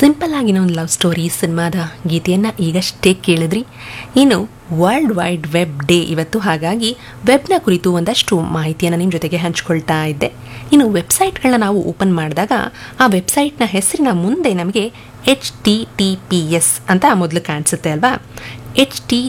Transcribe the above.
Simple ಆಗಿನ ಒಂದು love story ಸಿನಿಮಾದ ಗೀತೆಯನ್ನು ಈಗಷ್ಟೇ ಕೇಳಿದ್ರಿ. ಇನ್ನು ವರ್ಲ್ಡ್ ವೈಡ್ ವೆಬ್ ಡೇ ಇವತ್ತು, ಹಾಗಾಗಿ ವೆಬ್ನ ಕುರಿತು ಒಂದಷ್ಟು ಮಾಹಿತಿಯನ್ನು ನಿಮ್ಮ ಜೊತೆಗೆ ಹಂಚ್ಕೊಳ್ತಾ ಇದ್ದೆ. ಇನ್ನು ವೆಬ್ಸೈಟ್ಗಳನ್ನ ನಾವು ಓಪನ್ ಮಾಡಿದಾಗ ಆ ವೆಬ್ಸೈಟ್ನ ಹೆಸರಿನ ಮುಂದೆ ನಮಗೆ HTTPS ಅಂತ ಮೊದಲು ಕಾಣಿಸುತ್ತೆ ಅಲ್ವಾ.